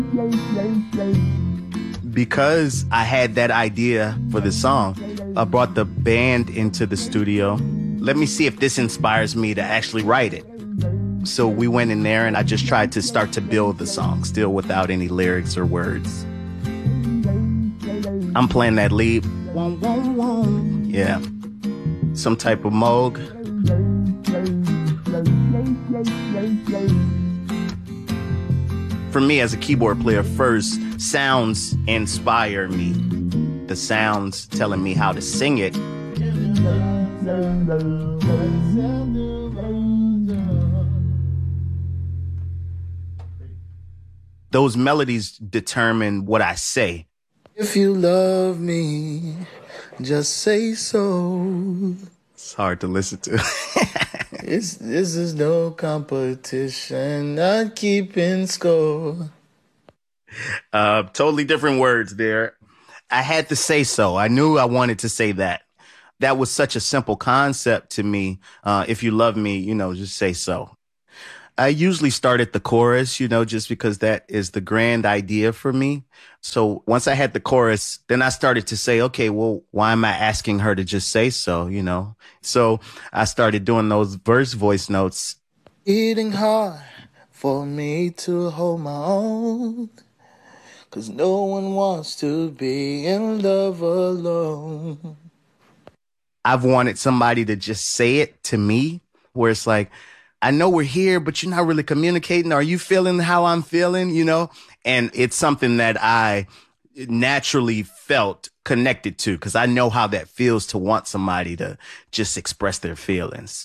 Because I had that idea for the song, I brought the band into the studio. Let me see if this inspires me to actually write it. So we went in there and I just tried to start to build the song, still without any lyrics or words. I'm playing that lead. Yeah. Some type of moog. For me as a keyboard player, first, sounds inspire me. The sounds telling me how to sing it. Those melodies determine what I say. If you love me, just say so. It's hard to listen to. This is no competition, not keeping score. Totally different words there. I had to say so. I knew I wanted to say that. That was such a simple concept to me. If you love me, just say so. I usually start at the chorus, just because that is the grand idea for me. So once I had the chorus, then I started to say, okay, well, why am I asking her to just say so, So I started doing those verse voice notes. Eating hard for me to hold my own, 'cause no one wants to be in love alone. I've wanted somebody to just say it to me, where it's like, I know we're here, but you're not really communicating. Are you feeling how I'm feeling, And it's something that I naturally felt connected to, because I know how that feels to want somebody to just express their feelings.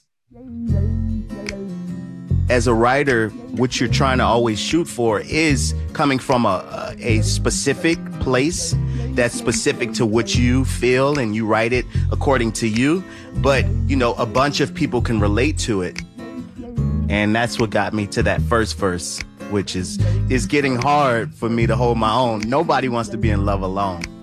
As a writer, what you're trying to always shoot for is coming from a specific place that's specific to what you feel, and you write it according to you. But, a bunch of people can relate to it. And that's what got me to that first verse, which is getting hard for me to hold my own. Nobody wants to be in love alone.